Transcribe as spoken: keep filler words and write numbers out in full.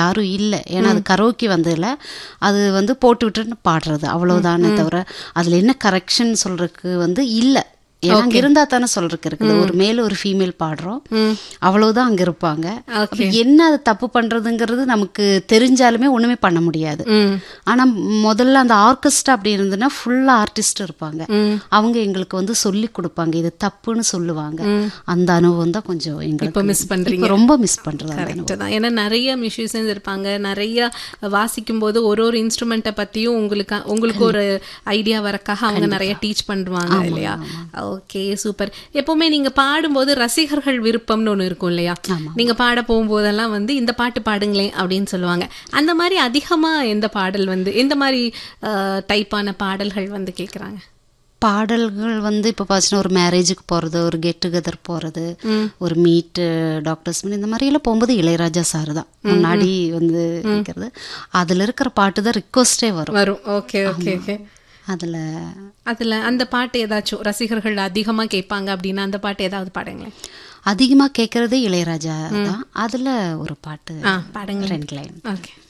யாரும் இல்லை. ஏன்னா அது கரோக்கி வந்ததில்ல, அது வந்து போட்டு விட்டுன்னு பாடுறது அவ்வளோதானே தவிர அதில் என்ன கரெக்ஷன் சொல்றதுக்கு வந்து இல்லை. ஏன்னா அங்கே இருந்தா தானே சொல்றதுக்கு இருக்குது. ஒரு மேல ஒரு ஃபீமேல் பாடுறோம், அவ்வளவுதான் அங்க இருப்பாங்க. என்ன அது தப்பு பண்றதுங்கிறது நமக்கு தெரிஞ்சாலுமே ஒண்ணுமே பண்ண முடியாது. ஆனா முதல்ல அந்த ஆர்கெஸ்ட்ரா அப்படி இருந்ததுன்னா ஃபுல்லா ஆர்டிஸ்ட் இருப்பாங்க, அவங்க எங்களுக்கு வந்து சொல்லி கொடுப்பாங்க, இது தப்புன்னு சொல்லுவாங்க. அந்த அனுபவம் தான் கொஞ்சம் எங்களுக்கு மிஸ் பண்றீங்க, ரொம்ப மிஸ் பண்றது. கரெக்ட் தான். ஏன்னா நிறைய மியூசிஷியன்ஸ் இருப்பாங்க, நிறைய வாசிக்கும் போது ஒரு ஒரு இன்ஸ்ட்ருமெண்ட்டை பத்தியும் உங்களுக்கு உங்களுக்கு ஒரு ஐடியா வரக்காக அவங்க நிறைய டீச் பண்ணுவாங்க இல்லையா? Okay, super. எப்பவுமே நீங்க பாடும்போது ரசிகர்கள் விருப்பம்னு ஒண்ணு இருக்கும் இல்லையா? நீங்க பாட போகும்போதெல்லாம் வந்து இந்த பாட்டு பாடுங்களேன் அப்படின்னு சொல்லுவாங்க. அந்த மாதிரி அதிகமா எந்த பாடல் வந்து எந்த மாதிரி டைப்பான பாடல்கள் வந்து கேட்குறாங்க? பாடல்கள் வந்து இப்போ பார்த்தீங்கன்னா ஒரு மேரேஜுக்கு போகிறது, ஒரு கெட் டுகெதர் போகிறது, ஒரு மீட் டாக்டர்ஸ் இந்த மாதிரியெல்லாம் போகும்போது இளையராஜா சார் தான் முன்னாடி வந்து கேட்குறது. அதில் இருக்கிற பாட்டு தான் ரிக்வஸ்டே வரும் வரும் ஓகே ஓகே ஓகே அதில் அதில் அந்த பாட்டு ஏதாச்சும் ரசிகர்கள் அதிகமாக கேட்பாங்க அப்படின்னா அந்த பாட்டு ஏதாவது பாடுங்களேன். அதிகமாக கேட்குறதே இளையராஜா தான். அதில் ஒரு பாட்டு பாடுங்க, ரெண்டு லைன். ஓகே.